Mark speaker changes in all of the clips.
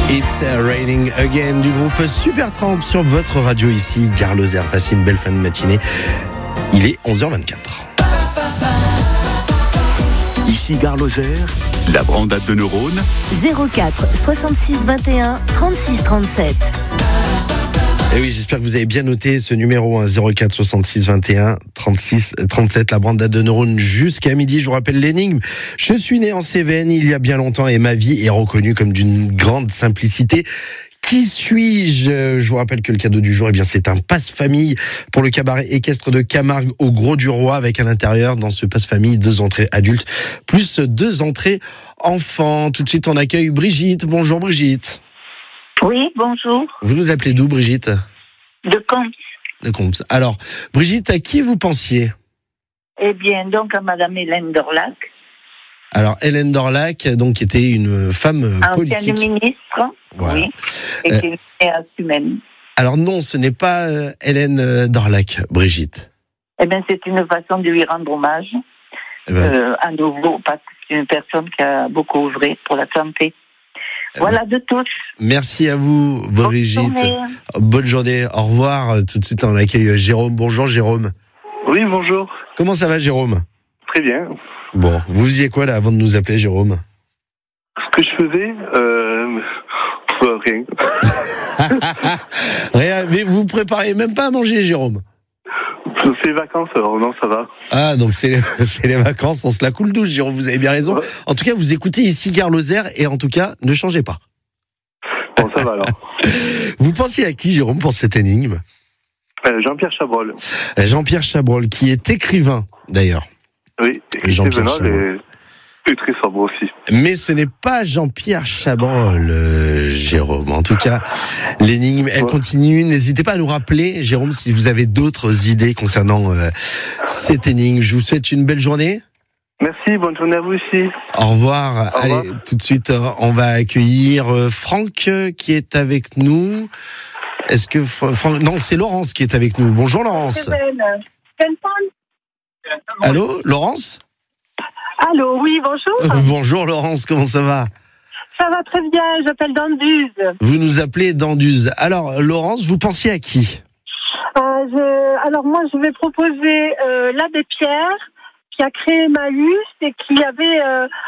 Speaker 1: It's Raining Again du groupe Supertramp sur votre radio ici, Gare Lozère. Passez une belle fin de matinée. Il est 11h24.
Speaker 2: Ici Gare Lozère, la brandade de neurones.
Speaker 3: 04 66 21 36 37.
Speaker 1: Et oui, j'espère que vous avez bien noté ce numéro 04 66 21 36 37, la brandade de neurones jusqu'à midi. Je vous rappelle l'énigme. Je suis né en Cévennes il y a bien longtemps et ma vie est reconnue comme d'une grande simplicité. Qui suis-je ? Je vous rappelle que le cadeau du jour, c'est un passe-famille pour le cabaret équestre de Camargue au Gros du Roi, avec à l'intérieur, dans ce passe-famille, 2 entrées adultes, plus 2 entrées enfants. Tout de suite, on accueille Brigitte. Bonjour Brigitte.
Speaker 4: Oui, bonjour.
Speaker 1: Vous nous appelez d'où, Brigitte ?
Speaker 4: De Comps.
Speaker 1: De Comps. Alors, Brigitte, à qui vous pensiez ?
Speaker 4: Eh bien, donc à Madame Hélène Dorlac.
Speaker 1: Alors, Hélène Dorlac, donc, qui était une femme politique.
Speaker 4: Ancienne ministre,
Speaker 1: voilà.
Speaker 4: Oui, et qui est humaine.
Speaker 1: Alors non, ce n'est pas Hélène Dorlac, Brigitte.
Speaker 4: Eh bien, c'est une façon de lui rendre hommage, à nouveau, parce que c'est une personne qui a beaucoup œuvré pour la santé. Voilà de tous.
Speaker 1: Merci à vous, Brigitte. Bonne journée. Au revoir. Tout de suite, on accueille Jérôme. Bonjour, Jérôme.
Speaker 5: Oui, bonjour.
Speaker 1: Comment ça va, Jérôme ?
Speaker 5: Très bien.
Speaker 1: Bon, vous faisiez quoi, là, avant de nous appeler, Jérôme ?
Speaker 5: Ce que je faisais, rien.
Speaker 1: Rien, mais vous préparez même pas à manger, Jérôme ?
Speaker 5: C'est les vacances, alors non, ça va.
Speaker 1: Ah, donc c'est les vacances, on se la coule douce, Jérôme, vous avez bien raison. Ouais. En tout cas, vous écoutez ici Gare Lozère et en tout cas, ne changez pas.
Speaker 5: Bon, ça va alors.
Speaker 1: Vous pensiez à qui, Jérôme, pour cette énigme ?
Speaker 5: Jean-Pierre Chabrol.
Speaker 1: Jean-Pierre Chabrol, qui est écrivain, d'ailleurs.
Speaker 5: Oui,
Speaker 1: Jean-Pierre Chabrol.
Speaker 5: Et très sobre aussi.
Speaker 1: Mais ce n'est pas Jean-Pierre Chabrol, Jérôme. En tout cas, l'énigme, elle continue. N'hésitez pas à nous rappeler, Jérôme, si vous avez d'autres idées concernant cette énigme. Je vous souhaite une belle journée.
Speaker 5: Merci, bonne journée à vous aussi.
Speaker 1: Au revoir. Allez, tout de suite, on va accueillir Franck qui est avec nous. Est-ce que Franck... Non, c'est Laurence qui est avec nous. Bonjour Laurence. Allô, Laurence ?
Speaker 6: Allô, oui, bonjour.
Speaker 1: Bonjour Laurence, comment ça va ?
Speaker 6: Ça va très bien, j'appelle d'Anduze.
Speaker 1: Vous nous appelez d'Anduze. Alors, Laurence, vous pensiez à qui ?
Speaker 6: Alors moi, je vais proposer l'abbé Pierre, qui a créé Emmaüs et qui avait,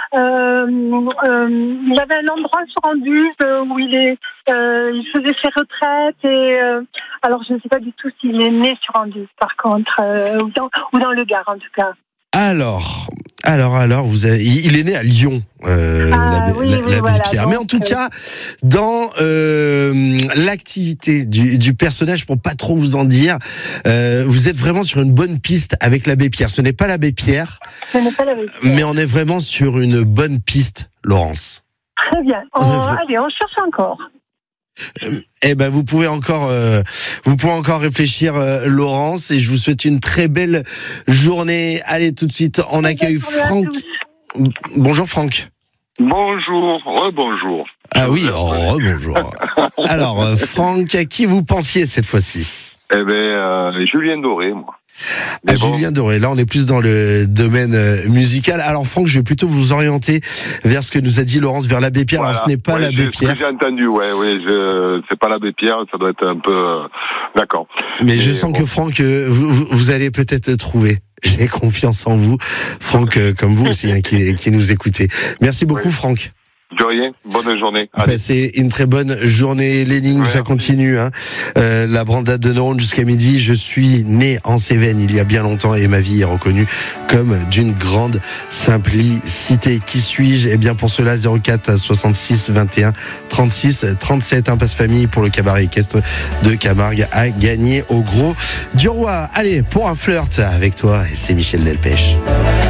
Speaker 6: il avait un endroit sur Anduze où il faisait ses retraites et alors je ne sais pas du tout s'il est né sur Anduze, par contre, ou dans le Gard en tout cas.
Speaker 1: Alors, il est né à Lyon, l'abbé
Speaker 6: voilà,
Speaker 1: Pierre.
Speaker 6: donc,
Speaker 1: mais en tout cas, dans l'activité du personnage, pour pas trop vous en dire, vous êtes vraiment sur une bonne piste avec l'abbé Pierre. Ce n'est pas l'abbé Pierre, mais on est vraiment sur une bonne piste, Laurence.
Speaker 6: Très bien. Allez, on cherche encore.
Speaker 1: Eh ben, vous pouvez encore réfléchir, Laurence, et je vous souhaite une très belle journée. Allez, tout de suite, on accueille Franck. Bonjour Franck.
Speaker 7: Bonjour, rebonjour.
Speaker 1: Ah oui, rebonjour. Alors, Franck, à qui vous pensiez cette fois-ci ?
Speaker 7: Eh ben, Julien Doré, moi.
Speaker 1: Julien Doré, là on est plus dans le domaine musical. Alors Franck, je vais plutôt vous orienter vers ce que nous a dit Laurence, vers l'abbé Pierre. Voilà. Alors ce n'est pas l'abbé Pierre.
Speaker 7: J'ai entendu, c'est pas l'abbé Pierre, ça doit être un peu... D'accord.
Speaker 1: Mais je sens que Franck, vous allez peut-être trouver. J'ai confiance en vous, Franck, comme vous aussi, hein, qui nous écoutez. Merci beaucoup Franck.
Speaker 7: De rien, bonne journée. Allez.
Speaker 1: Passez une très bonne journée. L'énigme, ça continue. Hein. La brandade de neurones jusqu'à midi. Je suis né en Cévennes il y a bien longtemps et ma vie est reconnue comme d'une grande simplicité. Qui suis-je ? Eh bien, pour cela, 04 66 21 36 37. Un passe-famille pour le cabaret équestre de Camargue à gagner au Gros du Roi. Allez, pour un flirt avec toi, c'est Michel Delpech.